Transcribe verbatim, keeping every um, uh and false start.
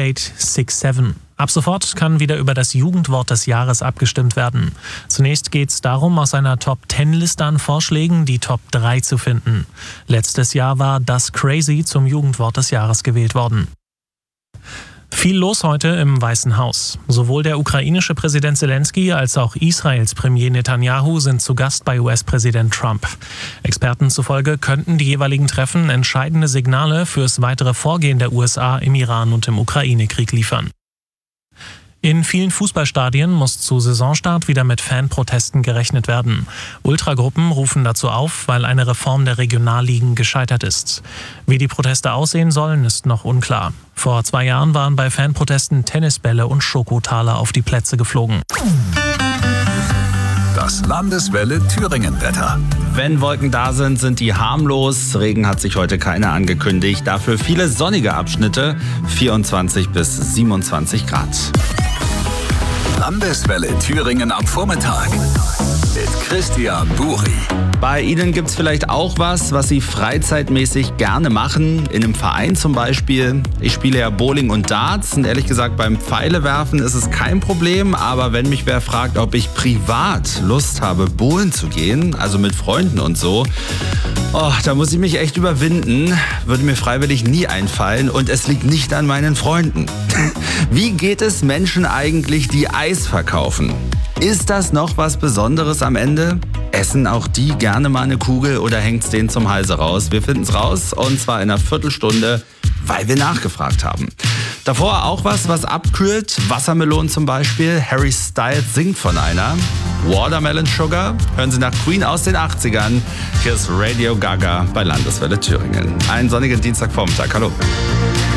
eight six seven. Ab sofort kann wieder über das Jugendwort des Jahres abgestimmt werden. Zunächst geht es darum, aus einer Top zehn Liste an Vorschlägen die Top drei zu finden. Letztes Jahr war das Crazy zum Jugendwort des Jahres gewählt worden. Viel los heute im Weißen Haus. Sowohl der ukrainische Präsident Zelensky als auch Israels Premier Netanyahu sind zu Gast bei U S-Präsident Trump. Experten zufolge könnten die jeweiligen Treffen entscheidende Signale fürs weitere Vorgehen der U S A im Iran und im Ukraine-Krieg liefern. In vielen Fußballstadien muss zu Saisonstart wieder mit Fanprotesten gerechnet werden. Ultragruppen rufen dazu auf, weil eine Reform der Regionalligen gescheitert ist. Wie die Proteste aussehen sollen, ist noch unklar. Vor zwei Jahren waren bei Fanprotesten Tennisbälle und Schokotaler auf die Plätze geflogen. Das Landeswelle Thüringen-Wetter. Wenn Wolken da sind, sind die harmlos. Regen hat sich heute keiner angekündigt. Dafür viele sonnige Abschnitte, vierundzwanzig bis siebenundzwanzig Grad. Landeswelle Thüringen am Vormittag mit Christian Buri. Bei Ihnen gibt es vielleicht auch was, was Sie freizeitmäßig gerne machen. In einem Verein zum Beispiel. Ich spiele ja Bowling und Darts und ehrlich gesagt beim Pfeilewerfen ist es kein Problem. Aber wenn mich wer fragt, ob ich privat Lust habe, bowlen zu gehen, also mit Freunden und so, oh, da muss ich mich echt überwinden. Würde mir freiwillig nie einfallen und es liegt nicht an meinen Freunden. Wie geht es Menschen eigentlich, die Eis verkaufen? Ist das noch was Besonderes am Ende? Essen auch die gerne mal eine Kugel oder hängt's denen zum Halse raus? Wir finden's raus und zwar in einer Viertelstunde, weil wir nachgefragt haben. Davor auch was, was abkühlt. Wassermelonen zum Beispiel. Harry Styles singt von einer. Watermelon Sugar. Hören Sie nach Queen aus den achtzigern. Hier ist Radio Gaga bei Landeswelle Thüringen. Einen sonnigen Dienstagvormittag. Hallo.